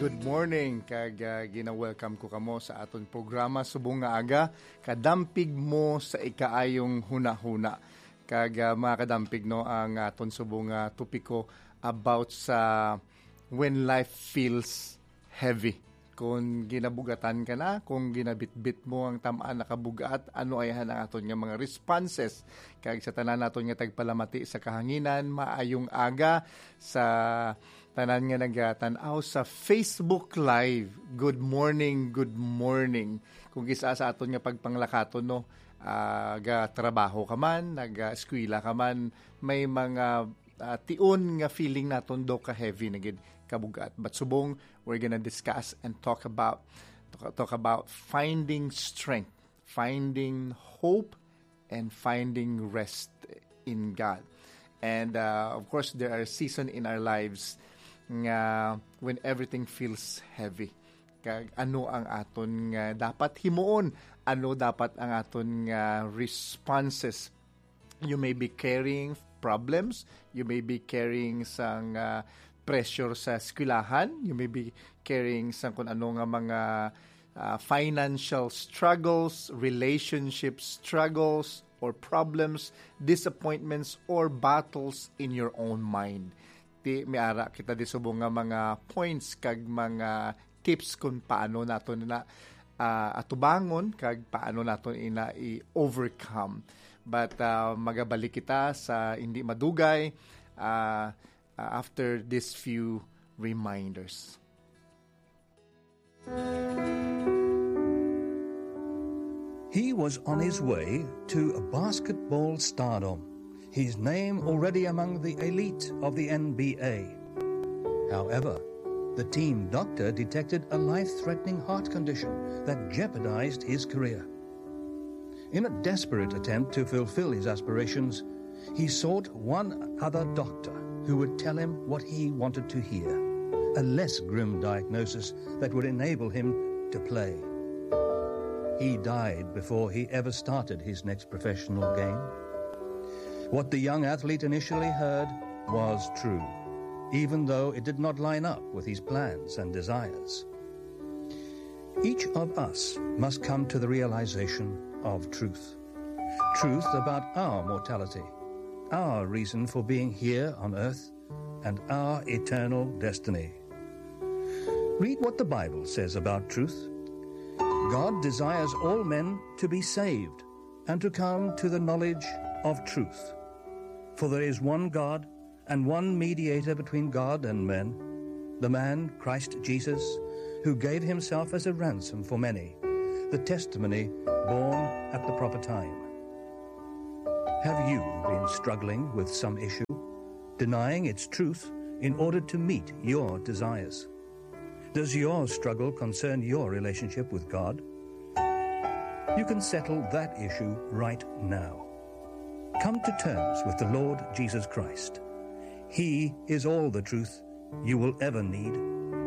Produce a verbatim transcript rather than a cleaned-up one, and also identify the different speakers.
Speaker 1: good morning. Kag uh, gina-welcome ko kamo sa aton programa Subong nga Aga. Kadampig mo sa ikaayong huna-huna. Kag uh, mga kadampig no, ang aton subong nga topiko about sa when life feels heavy. Kung ginabugatan ka na, kung ginabitbit mo ang tamaan na kabugat, ano ay ang aton nga mga responses. Kag sa tanan naton nga tagpalamati sa kahanginan, maayong aga sa tanan nga nagatanaw sa Facebook Live. Good morning, good morning. Kung isa sa aton nga pagpanglakaton no, uh, ga trabaho ka man, nag-eskwela ka man, may mga uh, tion nga feeling naton do ka heavy na gid kabugat. But subong, we're gonna discuss and talk about talk, talk about finding strength, finding hope, and finding rest in God. And uh, of course, there are seasons in our lives nga when everything feels heavy. Kag ano ang aton nga dapat himuon? Ano dapat ang aton nga responses? You may be carrying problems. You may be carrying sang uh, pressure sa eskwelahan. You may be carrying sang kung ano nga mga uh, financial struggles, relationship struggles, or problems, disappointments, or battles in your own mind. Ti miara kita di subong nga mga points kag mga tips kung paano naton na uh, atubangon kag paano naton ina i-overcome. But uh, magabalik kita sa hindi madugay uh, uh, after these few reminders.
Speaker 2: He was on his way to a basketball stardom, his name already among the elite of the N B A. However, the team doctor detected a life-threatening heart condition that jeopardized his career. In a desperate attempt to fulfill his aspirations, he sought one other doctor who would tell him what he wanted to hear, a less grim diagnosis that would enable him to play. He died before he ever started his next professional game. What the young athlete initially heard was true, even though it did not line up with his plans and desires. Each of us must come to the realization of truth. Truth about our mortality, our reason for being here on earth, and our eternal destiny. Read what the Bible says about truth. God desires all men to be saved and to come to the knowledge of truth. For there is one God and one mediator between God and men, the man Christ Jesus, who gave himself as a ransom for many, the testimony born at the proper time. Have you been struggling with some issue, denying its truth in order to meet your desires? Does your struggle concern your relationship with God? You can settle that issue right now. Come to terms with the Lord Jesus Christ. He is all the truth you will ever need,